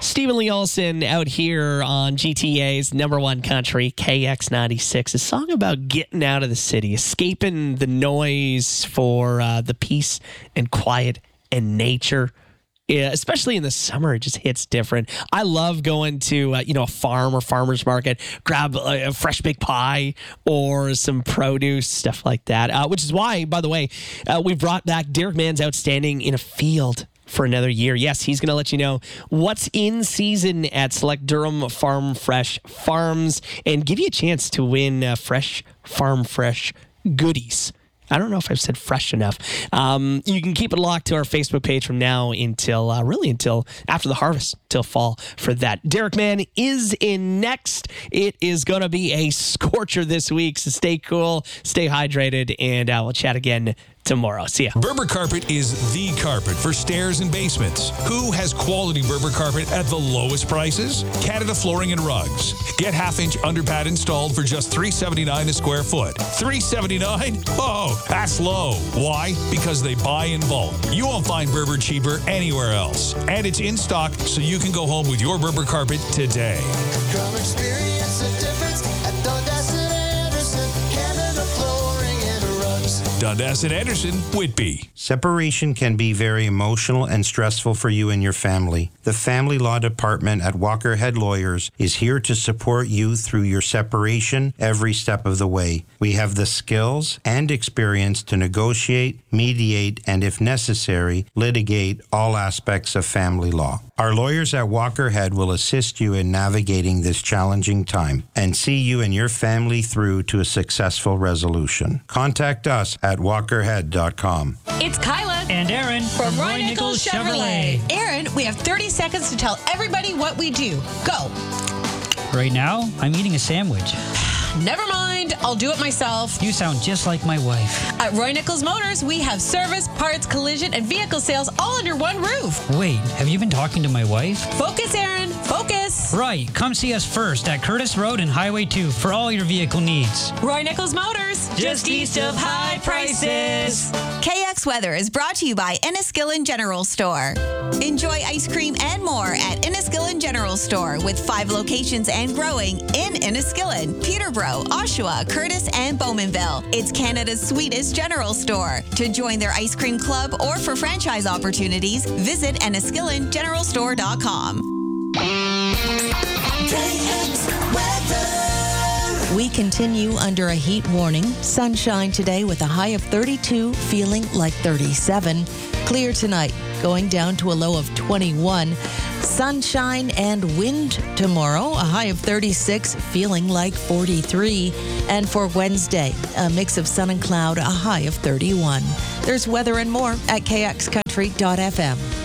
Stephen Lee Olsen out here on GTA's number one country, KX96. A song about getting out of the city, escaping the noise for the peace and quiet and nature. Yeah, especially in the summer, it just hits different. I love going to a farm or farmer's market, grab a fresh baked pie or some produce, stuff like that. Which is why, by the way, we brought back Derek Mann's Outstanding in a Field for another year. Yes, he's going to let you know what's in season at select Durham Farm Fresh farms and give you a chance to win fresh farm fresh goodies. I don't know if I've said fresh enough. You can keep it locked to our Facebook page from now until after the harvest, till fall for that. Derek Mann is in next. It is going to be a scorcher this week, so stay cool, stay hydrated, and we'll chat again tomorrow. See ya. Berber Carpet is the carpet for stairs and basements. Who has quality Berber carpet at the lowest prices? Canada Flooring and Rugs. Get half-inch underpad installed for just $379 a square foot. $379? Oh, that's low. Why? Because they buy in bulk. You won't find Berber cheaper anywhere else. And it's in stock, so you can go home with your Berber carpet today. Come experience the difference at Dundas and Anderson, Canada Flooring and Rugs. Dundas and Anderson, Whitby. Separation can be very emotional and stressful for you and your family. The Family Law Department at Walker Head Lawyers is here to support you through your separation every step of the way. We have the skills and experience to negotiate, mediate, and if necessary, litigate all aspects of family law. Our lawyers at Walker Head will assist you in navigating this challenging time and see you and your family through to a successful resolution. Contact us at walkerhead.com. It's Kyla and Aaron from Roy Nichols Chevrolet. Aaron, we have 30 seconds to tell everybody what we do. Go. Right now, I'm eating a sandwich. Never mind, I'll do it myself. You sound just like my wife. At Roy Nichols Motors, we have service, parts, collision, and vehicle sales all under one roof. Wait, have you been talking to my wife? Focus, Aaron, focus. Right, come see us first at Curtis Road and Highway 2 for all your vehicle needs. Roy Nichols Motors, just east of high prices. KX Weather is brought to you by Enniskillen General Store. Enjoy ice cream and more at Enniskillen General Store with 5 locations and growing in Enniskillen, Peterborough, Oshawa, Curtis, and Bowmanville. It's Canada's sweetest general store. To join their ice cream club or for franchise opportunities, visit EnniskillenGeneralStore.com. We continue under a heat warning. Sunshine today with a high of 32, feeling like 37. Clear tonight, going down to a low of 21. Sunshine and wind tomorrow, a high of 36, feeling like 43. And for Wednesday, a mix of sun and cloud, a high of 31. There's weather and more at kxcountry.fm.